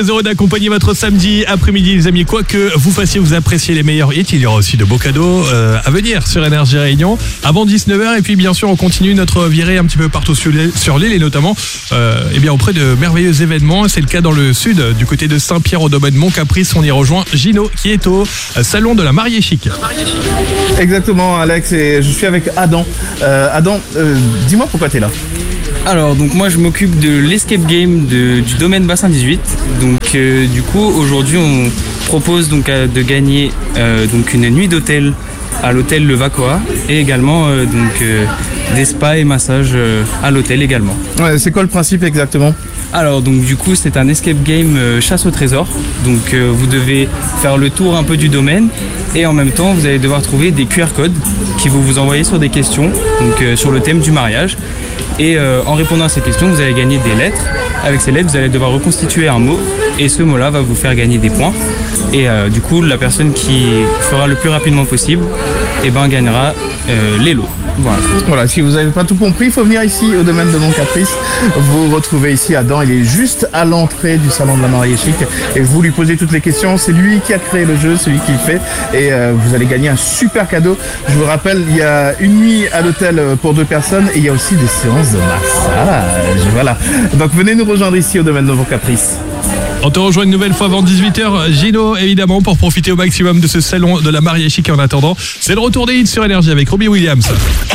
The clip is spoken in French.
Heureux d'accompagner votre samedi après-midi, les amis. Quoi que vous fassiez, vous appréciez les meilleurs hits. Il y aura aussi de beaux cadeaux à venir sur Énergie Réunion avant 19h. Et puis, bien sûr, on continue notre virée un petit peu partout sur l'île et notamment auprès de merveilleux événements. C'est le cas dans le sud, du côté de Saint-Pierre au domaine Mont-Caprice. On y rejoint Gino qui est au salon de la mariée chic. Exactement, Alex. Et je suis avec Adam. Adam, dis-moi pourquoi tu es là. Alors, donc moi je m'occupe de l'escape game du domaine Bassin 18. Donc du coup aujourd'hui on propose donc de gagner donc une nuit d'hôtel à l'hôtel Le Vacoa et également des spas et massages à l'hôtel également. Ouais, c'est quoi le principe exactement ? Alors donc du coup c'est un escape game chasse au trésor. Donc vous devez faire le tour un peu du domaine et en même temps vous allez devoir trouver des QR codes qui vont vous envoyer sur des questions donc sur le thème du mariage. Et en répondant à ces questions, vous allez gagner des lettres. Avec ces lettres, vous allez devoir reconstituer un mot. Et ce mot-là va vous faire gagner des points. Et du coup, la personne qui fera le plus rapidement possible gagnera les lots. Voilà, si vous n'avez pas tout compris, il faut venir ici au domaine de Mont-Caprice. Vous retrouvez ici Adam, il est juste à l'entrée du salon de la mariée chic. Et vous lui posez toutes les questions. C'est lui qui a créé le jeu, c'est lui qui le fait. Et vous allez gagner un super cadeau. Je vous rappelle, il y a une nuit à l'hôtel pour 2 personnes. Et il y a aussi des séances de massage. Voilà. Donc venez nous rejoindre ici au domaine de Mont-Caprice. On te rejoint une nouvelle fois avant 18h, Gino, évidemment, pour profiter au maximum de ce salon de la mariée chic. En attendant, c'est le retour des hits sur Énergie avec Robbie Williams.